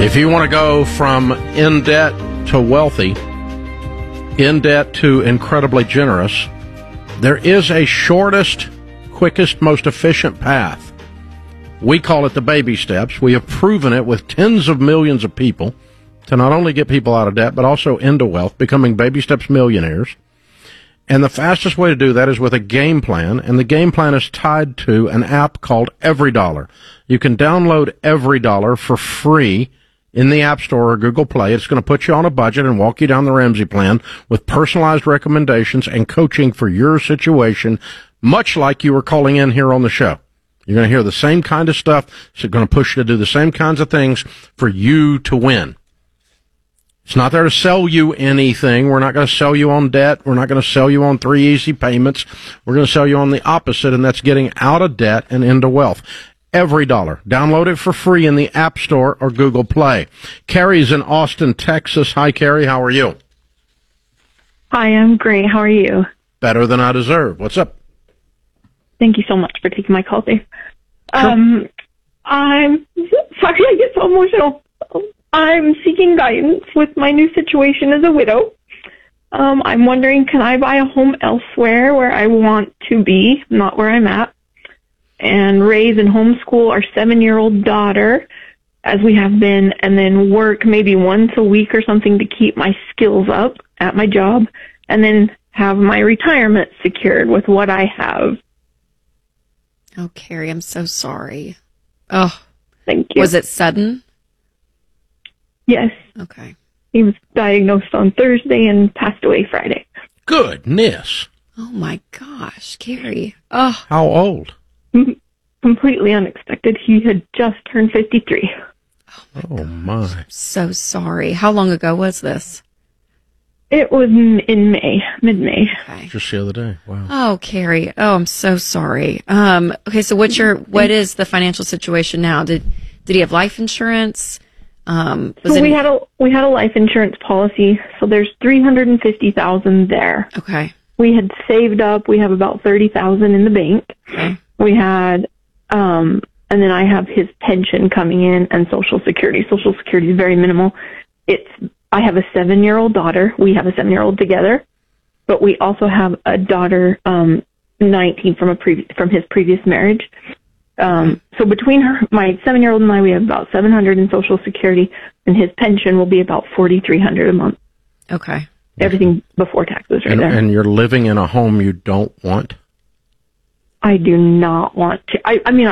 If you want to go from in debt to wealthy, in debt to incredibly generous, there is a shortest, quickest, most efficient path. We call it the baby steps. We have proven it with tens of millions of people to not only get people out of debt, but also into wealth, becoming baby steps millionaires. And the fastest way to do that is with a game plan, and the game plan is tied to an app called EveryDollar. You can download EveryDollar for free in the App Store or Google Play. It's going to put you on a budget and walk you down the Ramsey plan with personalized recommendations and coaching for your situation, much like you were calling in here on the show. You're going to hear the same kind of stuff. It's going to push you to do the same kinds of things for you to win. It's not there to sell you anything. We're not going to sell you on debt. We're not going to sell you on 3 easy payments. We're going to sell you on the opposite, and that's getting out of debt and into wealth. EveryDollar. Download it for free in the App Store or Google Play. Carrie's in Austin, Texas. Hi, Carrie. How are you? Hi, I'm great. How are you? Better than I deserve. What's up? Thank you so much for taking my call, Dave. Sure. I'm sorry I get so emotional. I'm seeking guidance with my new situation as a widow. I'm wondering, can I buy a home elsewhere where I want to be, not where I'm at, and raise and homeschool our 7-year-old daughter as we have been, and then work maybe once a week or something to keep my skills up at my job, and then have my retirement secured with what I have? Oh, Carrie, I'm so sorry. Oh, thank you. Was it sudden? Yes. Okay. He was diagnosed on Thursday and passed away Friday. Goodness. Oh, my gosh, Carrie. Oh. How old? Completely unexpected. He had just turned 53. Oh, my. I'm so sorry. How long ago was this? It was in May, mid-May. Okay. Just the other day. Wow. Oh, Carrie. Oh, I'm so sorry. Okay, so what is the financial situation now? Did he have life insurance? We had a life insurance policy, so there's $350,000 there. Okay. We had saved up. We have about $30,000 in the bank. Okay. We had, and then I have his pension coming in and Social Security. Social Security is very minimal. I have a 7-year-old daughter. We have a 7-year-old together, but we also have a daughter, 19 from his previous marriage. So between my 7-year-old and I, we have about $700 in Social Security, and his pension will be about $4,300 a month. Okay. Everything before taxes, right there. And you're living in a home you don't want? I do not want to.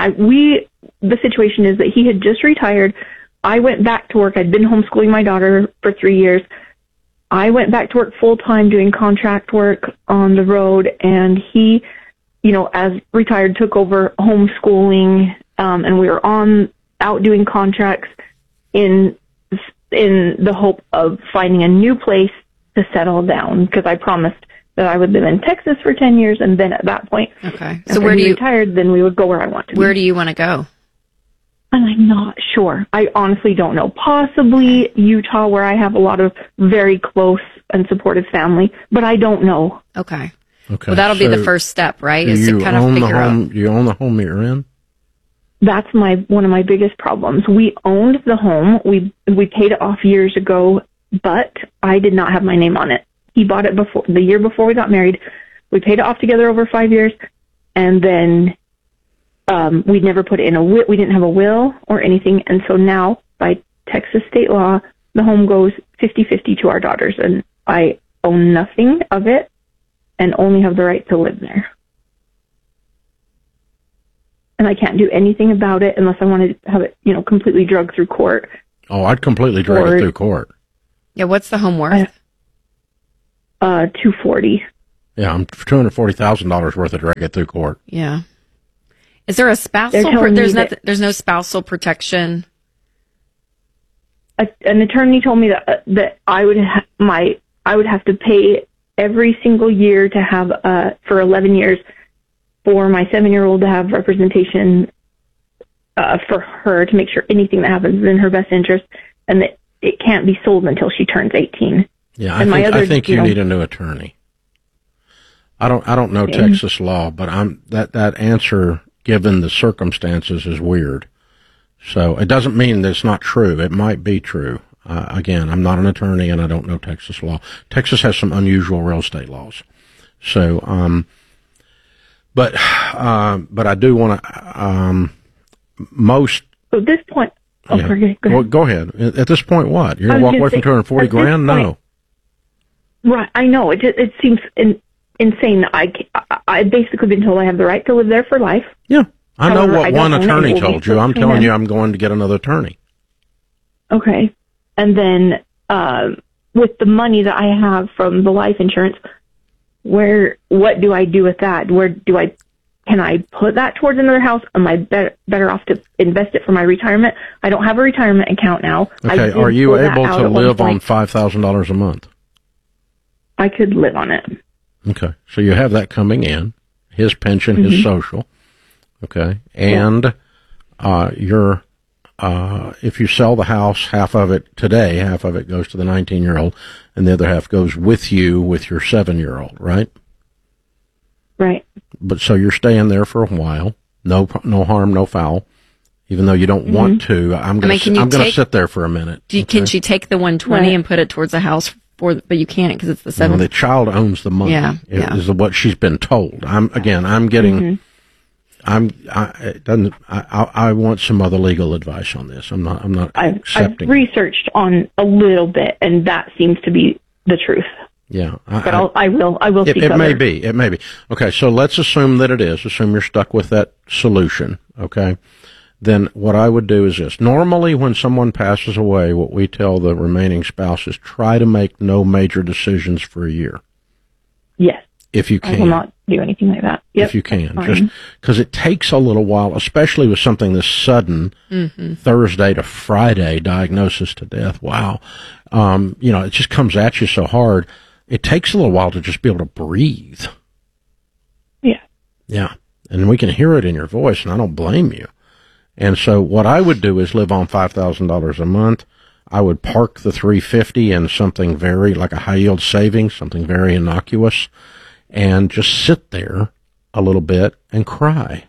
The situation is that he had just retired. I went back to work. I'd been homeschooling my daughter for 3 years. I went back to work full time doing contract work on the road, and he, as retired, took over homeschooling, and we were out doing contracts in the hope of finding a new place to settle down, because I promised that I would live in Texas for 10 years, and then at that point, okay. So where do you retired? Then we would go where I want to. Where do you want to go? And I'm not sure. I honestly don't know. Possibly Utah, where I have a lot of very close and supportive family, but I don't know. Okay. Well, that'll be the first step, right? Is to kind of figure out. Do you own the home that you're in? That's one of my biggest problems. We owned the home. We paid it off years ago, but I did not have my name on it. He bought it the year before we got married. We paid it off together over 5 years, and then we never put it in a will. We didn't have a will or anything, and so now, by Texas state law, the home goes 50-50 to our daughters, and I own nothing of it and only have the right to live there. And I can't do anything about it unless I want to have it, completely drugged through court. Oh, I'd completely drag it through court. Yeah, what's the home worth? $240,000. Yeah, I'm $240,000 worth of drag it through court. Yeah. Is there a spousal? There's no spousal protection. An attorney told me that I would have to pay every single year to have for 11 years for my 7-year-old to have representation for her, to make sure anything that happens is in her best interest, and that it can't be sold until she turns 18. Yeah, I think you need a new attorney. I don't know Texas law, but that answer, given the circumstances, is weird. So it doesn't mean that it's not true. It might be true. Again, I'm not an attorney and I don't know Texas law. Texas has some unusual real estate laws. So, but I do want to, most. At this point, Yeah. Go ahead. Well, go ahead. At this point, what? You're going to walk away from 240 grand? No. Right. I know. It seems insane. I've basically been told I have the right to live there for life. Yeah. I know However, what I don't one own it. attorney It will be told you. I'm between telling them. you I'm going to get another attorney. Okay. And then with the money that I have from the life insurance, what do I do with that? Can I put that towards another house? Am I better off to invest it for my retirement? I don't have a retirement account now. Okay. Are you able to live on $5,000 a month? I could live on it. Okay. So you have that coming in, his pension, his social. Okay. And if you sell the house, half of it today, half of it goes to the 19-year-old, and the other half goes with you with your 7-year-old, right? Right. But so you're staying there for a while. No harm, no foul. Even though you don't want to, I'm going to sit there for a minute. Can she take the 120 and put it towards the house but you can't because it's the 7th? The child owns the money. Yeah. Is what she's been told. I want some other legal advice on this. I'm not accepting. I've researched on a little bit, and that seems to be the truth. Yeah. But I will seek It may be. Okay, so let's assume that it is. Assume you're stuck with that solution, okay? Then what I would do is this. Normally when someone passes away, what we tell the remaining spouse is try to make no major decisions for a year. Yes. If you can. I will not do anything like that. Yep, if you can. Just because it takes a little while, especially with something this sudden, Thursday to Friday, diagnosis to death. Wow. It just comes at you so hard. It takes a little while to just be able to breathe. Yeah. Yeah. And we can hear it in your voice, and I don't blame you. And so what I would do is live on $5,000 a month. I would park the $350 in something very, like a high yield savings, something very innocuous, and just sit there a little bit and cry.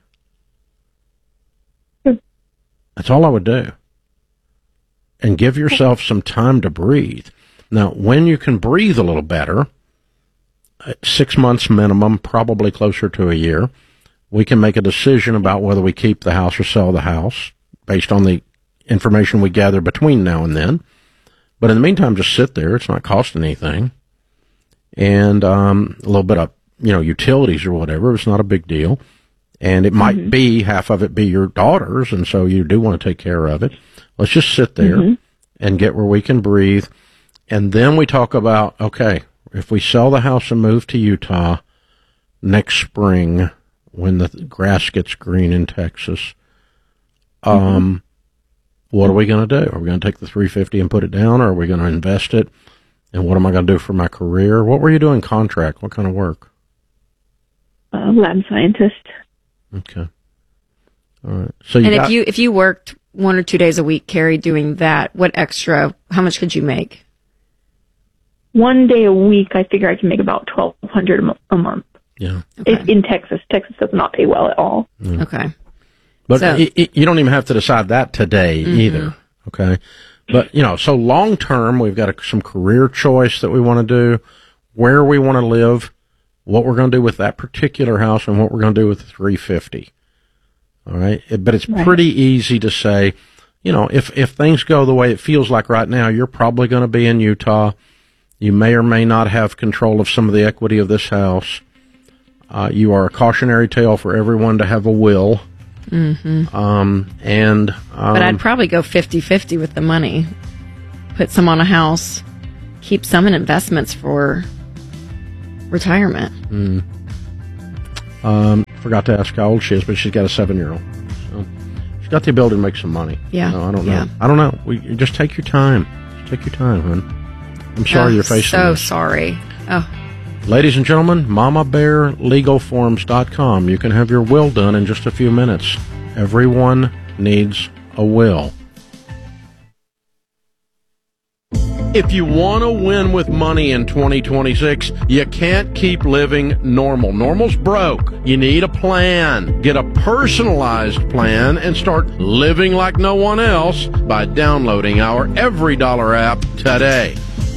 That's all I would do. And give yourself some time to breathe. Now, when you can breathe a little better, 6 months minimum, probably closer to a year, we can make a decision about whether we keep the house or sell the house based on the information we gather between now and then. But in the meantime, just sit there. It's not costing anything. And a little bit of, utilities or whatever. It's not a big deal. And it might be, half of it be your daughter's, and so you do want to take care of it. Let's just sit there and get where we can breathe. And then we talk about, okay, if we sell the house and move to Utah next spring when the grass gets green in Texas, what are we going to do? Are we going to take the $350 and put it down, or are we going to invest it? And what am I going to do for my career? What were you doing contract? What kind of work? Lab scientist. Okay. All right. So if you worked 1 or 2 days a week, Carrie, doing that, how much could you make? 1 day a week, I figure I can make about $1,200 a month. Yeah. Okay. In Texas. Texas does not pay well at all. Yeah. Okay. But you don't even have to decide that today either. Okay. But, so long term, we've got some career choice that we want to do, where we want to live, what we're going to do with that particular house, and what we're going to do with the $350. All right. But it's pretty easy to say, if things go the way it feels like right now, you're probably going to be in Utah. You may or may not have control of some of the equity of this house. You are a cautionary tale for everyone to have a will. But I'd probably go 50-50 with the money. Put some on a house, keep some in investments for retirement. Forgot to ask how old she is, but she's got a 7-year-old. So she's got the ability to make some money. Yeah. I don't know. Yeah. I don't know. You just take your time. Just take your time, hon. I'm sorry you're facing so this. Sorry. Oh. Ladies and gentlemen, MamaBearLegalForms.com. You can have your will done in just a few minutes. Everyone needs a will. If you want to win with money in 2026, you can't keep living normal. Normal's broke. You need a plan. Get a personalized plan and start living like no one else by downloading our Every Dollar app today.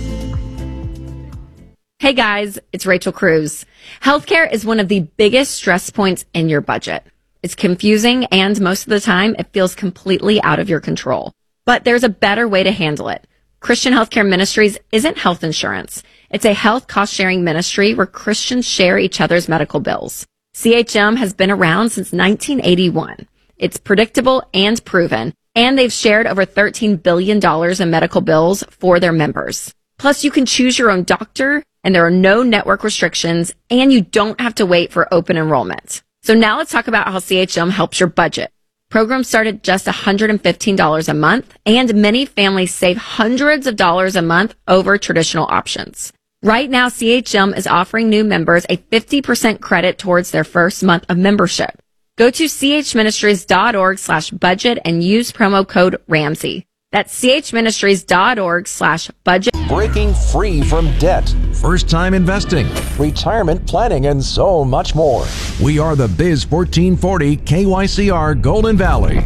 Hey guys, it's Rachel Cruz. Healthcare is one of the biggest stress points in your budget. It's confusing and most of the time it feels completely out of your control. But there's a better way to handle it. Christian Healthcare Ministries isn't health insurance. It's a health cost-sharing ministry where Christians share each other's medical bills. CHM has been around since 1981. It's predictable and proven, and they've shared over $13 billion in medical bills for their members. Plus, you can choose your own doctor, and there are no network restrictions, and you don't have to wait for open enrollment. So now let's talk about how CHM helps your budget. Programs start at just $115 a month, and many families save hundreds of dollars a month over traditional options. Right now, CHM is offering new members a 50% credit towards their first month of membership. Go to chministries.org/budget and use promo code Ramsey. That's chministries.org/budget. Breaking free from debt. First-time investing. Retirement planning and so much more. We are the Biz 1440 KYCR Golden Valley.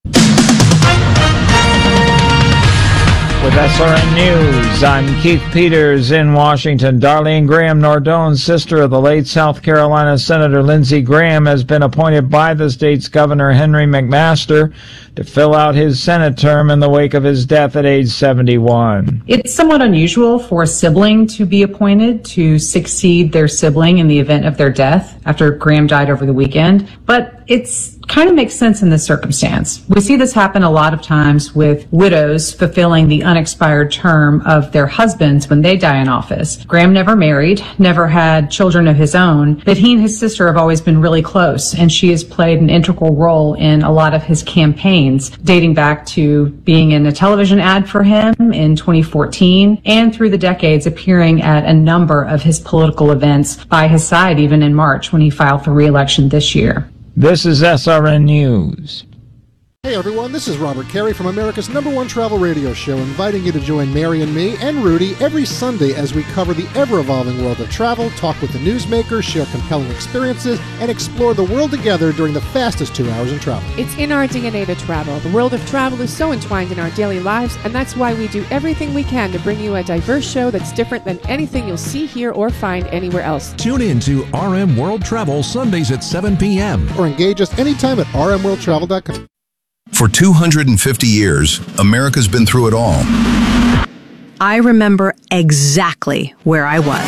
With SRN News, I'm Keith Peters in Washington. Darlene Graham Nardone, sister of the late South Carolina Senator Lindsey Graham, has been appointed by the state's Governor Henry McMaster to fill out his Senate term in the wake of his death at age 71. It's somewhat unusual for a sibling to be appointed to succeed their sibling in the event of their death after Graham died over the weekend, but it's kind of makes sense in this circumstance. We see this happen a lot of times with widows fulfilling the unexpired term of their husbands when they die in office. Graham never married, never had children of his own, but he and his sister have always been really close, and she has played an integral role in a lot of his campaigns, dating back to being in a television ad for him in 2014, and through the decades appearing at a number of his political events by his side, even in March when he filed for re-election this year. This is SRN News. Hey everyone, this is Robert Carey from America's #1 travel radio show, inviting you to join Mary and me and Rudy every Sunday as we cover the ever-evolving world of travel, talk with the newsmakers, share compelling experiences, and explore the world together during the fastest 2 hours in travel. It's in our DNA to travel. The world of travel is so entwined in our daily lives, and that's why we do everything we can to bring you a diverse show that's different than anything you'll see here or find anywhere else. Tune in to RM World Travel Sundays at 7 p.m. Or engage us anytime at rmworldtravel.com. For 250 years, America's been through it all. I remember exactly where I was.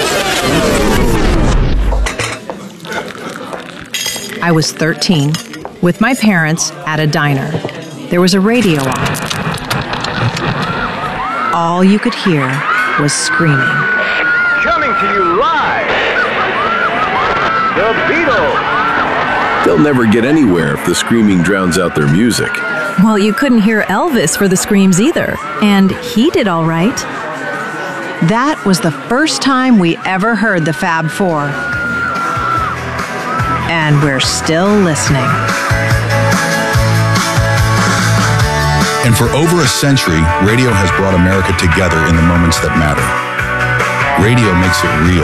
I was 13, with my parents at a diner. There was a radio on. All you could hear was screaming. Coming to you live, The Beatles. They'll never get anywhere if the screaming drowns out their music. Well, you couldn't hear Elvis for the screams either, and he did all right. That was the first time we ever heard the Fab Four. And we're still listening. And for over a century, radio has brought America together in the moments that matter. Radio makes it real.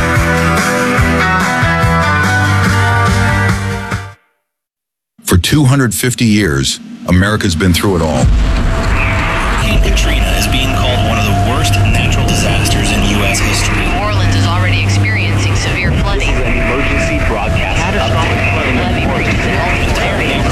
For 250 years, America's been through it all. Hurricane Katrina is being called one of the worst natural disasters in U.S. history. New Orleans is already experiencing severe flooding. This is an emergency broadcast. Catastrophic flooding levee breaches in the entire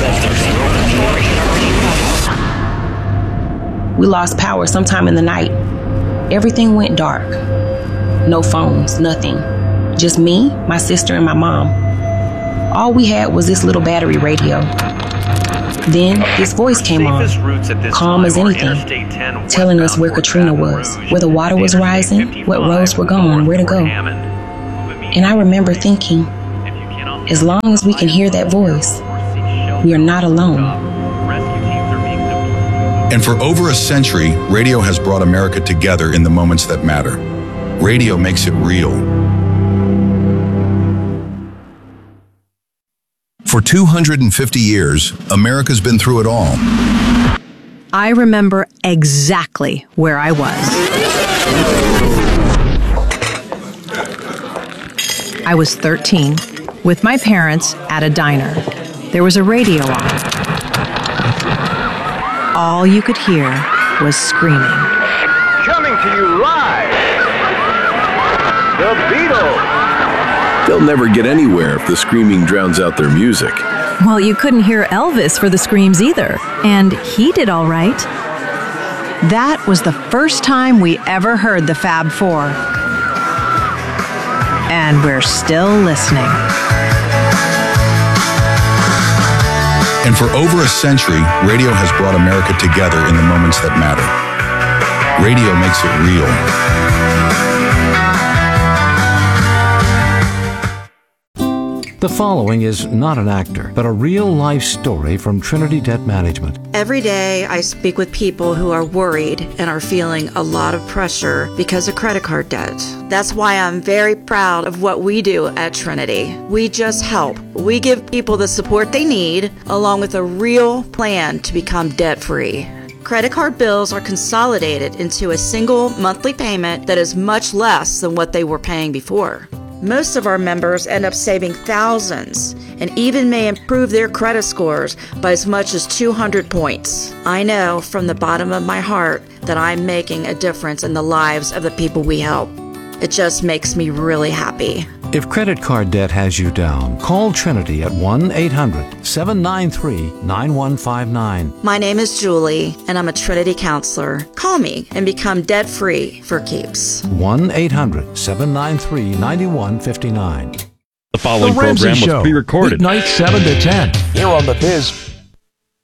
neighborhood. We lost power sometime in the night. Everything went dark. No phones, nothing. Just me, my sister, and my mom. All we had was this little battery radio. Then this voice came on, calm as anything, telling us where Katrina was, where the water was rising, what roads were going, where to go. And I remember thinking, as long as we can hear that voice, we are not alone. And for over a century, radio has brought America together in the moments that matter. Radio makes it real. For 250 years, America's been through it all. I remember exactly where I was. I was 13 with my parents at a diner. There was a radio on. All you could hear was screaming. Coming to you live, the Beatles. They'll never get anywhere if the screaming drowns out their music. Well, you couldn't hear Elvis for the screams either, and he did all right. That was the first time we ever heard the Fab Four. And we're still listening. And for over a century, radio has brought America together in the moments that matter. Radio makes it real. The following is not an actor, but a real-life story from Trinity Debt Management. Every day I speak with people who are worried and are feeling a lot of pressure because of credit card debt. That's why I'm very proud of what we do at Trinity. We just help. We give people the support they need, along with a real plan to become debt-free. Credit card bills are consolidated into a single monthly payment that is much less than what they were paying before. Most of our members end up saving thousands and even may improve their credit scores by as much as 200 points. I know from the bottom of my heart that I'm making a difference in the lives of the people we help. It just makes me really happy. If credit card debt has you down, call Trinity at 1-800-793-9159. My name is Julie, and I'm a Trinity counselor. Call me and become debt-free for keeps. 1-800-793-9159. The following program was pre-recorded. Weeknights 7 to 10. Here on The Biz.